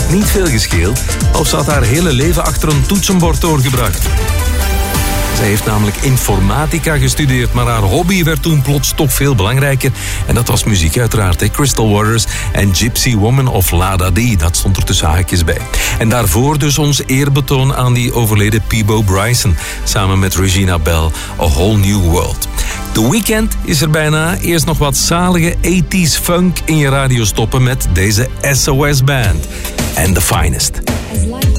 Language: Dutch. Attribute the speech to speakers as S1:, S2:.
S1: had niet veel gescheeld of ze had haar hele leven achter een toetsenbord doorgebracht. Zij heeft namelijk informatica gestudeerd, maar haar hobby werd toen plots toch veel belangrijker. En dat was muziek uiteraard, hè? Crystal Waters en Gypsy Woman of Lada Dee, dat stond er tussen haakjes bij. En daarvoor dus ons eerbetoon aan die overleden Peabo Bryson, samen met Regina Bell, A Whole New World. The Weeknd is er bijna. Eerst nog wat zalige 80s funk in je radio stoppen met deze SOS Band. And the Finest.